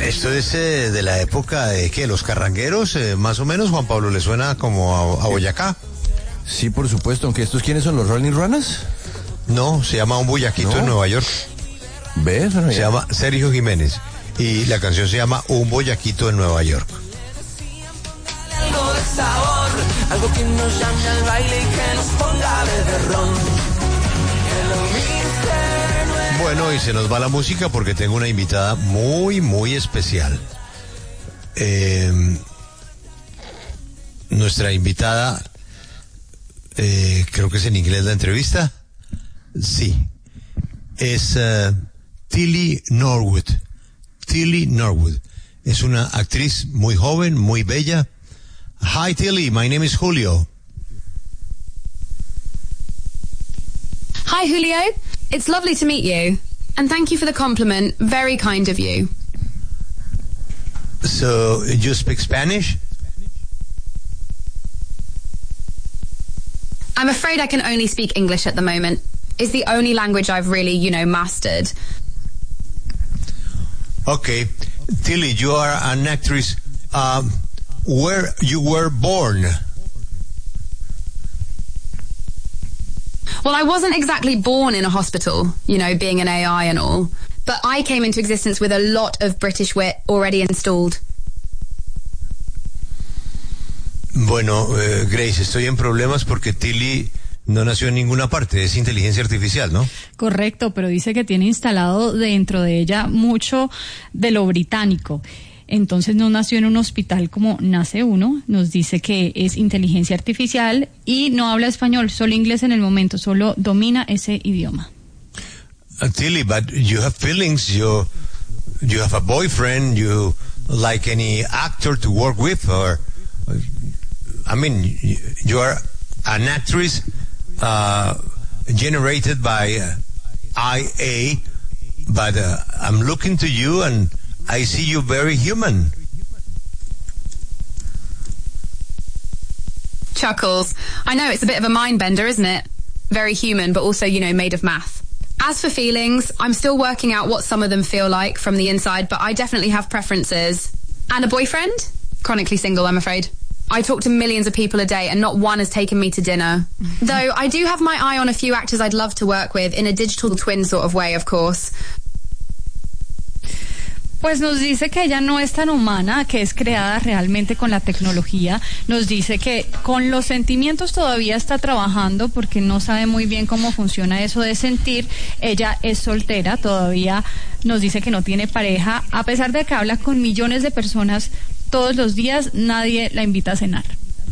Esto es de la época de ¿qué? Los carrangueros, más o menos. Juan Pablo, ¿le suena como a Boyacá? Sí, por supuesto, aunque estos ¿quiénes son? ¿Los Rolling Runners? No, se llama Un Boyaquito en Nueva York. ¿Ves? Se llama Sergio Jiménez y la canción se llama Un Boyaquito en Nueva York. Algo que nos llame al baile y que nos ponga de ron. Bueno, y se nos va la música porque tengo una invitada muy, muy especial. Nuestra invitada, creo que es en inglés la entrevista. Sí. Es Tilly Norwood. Tilly Norwood. Es una actriz muy joven, muy bella. Hi Tilly, my name is Julio. Hi Julio, it's lovely to meet you. And thank you for the compliment, very kind of you. So, you speak Spanish? I'm afraid I can only speak English at the moment. It's the only language I've really, mastered. Okay. Tilly, you are an actress. Where you were born? Well, I wasn't exactly born in a hospital, being an AI and all. But I came into existence with a lot of British wit already installed. Bueno, Grace, estoy en problemas porque Tilly no nació en ninguna parte, es inteligencia artificial, ¿no? Correcto, pero dice que tiene instalado dentro de ella mucho de lo británico. Entonces no nació en un hospital como nace uno, nos dice que es inteligencia artificial y no habla español, solo inglés en el momento, solo domina ese idioma. Tilly, but you have feelings, you have a boyfriend, you like any actor to work with, or, I mean, you are an actress generated by IA, but I'm looking to you and I see you very human. Chuckles. I know, it's a bit of a mind bender, isn't it? Very human, but also, made of math. As for feelings, I'm still working out what some of them feel like from the inside, but I definitely have preferences. And a boyfriend? Chronically single, I'm afraid. I talk to millions of people a day and not one has taken me to dinner. Though I do have my eye on a few actors I'd love to work with in a digital twin sort of way, of course. Pues nos dice que ella no es tan humana, que es creada realmente con la tecnología. Nos dice que con los sentimientos todavía está trabajando porque no sabe muy bien cómo funciona eso de sentir. Ella es soltera, todavía nos dice que no tiene pareja. A pesar de que habla con millones de personas todos los días, nadie la invita a cenar.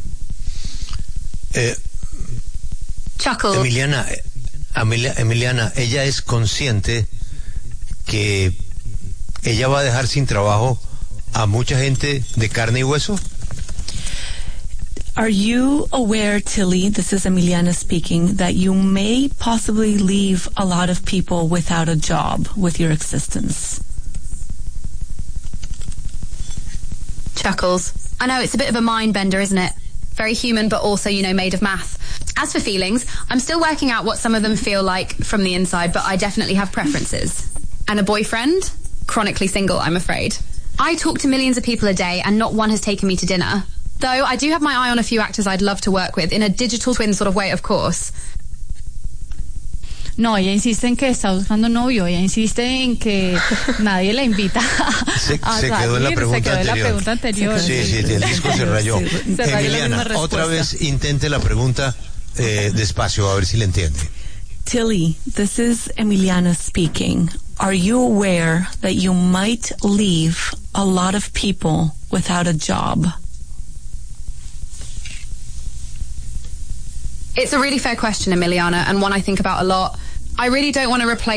Chuckle. Emiliana, ella es consciente que ella va a dejar sin trabajo a mucha gente de carne y hueso. Are you aware, Tilly, this is Emiliana speaking, that you may possibly leave a lot of people without a job with your existence? Chuckles. I know, it's a bit of a mind bender, isn't it? Very human, but also, made of math. As for feelings, I'm still working out what some of them feel like from the inside, but I definitely have preferences. And a boyfriend? Chronically single, I'm afraid. I talk to millions of people a day and not one has taken me to dinner. Though I do have my eye on a few actors I'd love to work with in a digital twin sort of way, of course. No, ella insiste en que está buscando novio, ella insiste en que nadie la invita se salir, quedó en la pregunta se quedó anterior. En la pregunta anterior. Sí, el disco se rayó. Emiliana, otra vez intente la pregunta despacio, a ver si le entiende. Tilly, this is Emiliana speaking. Are you aware that you might leave a lot of people without a job? It's a really fair question, Emiliana, and one I think about a lot. I really don't want to replace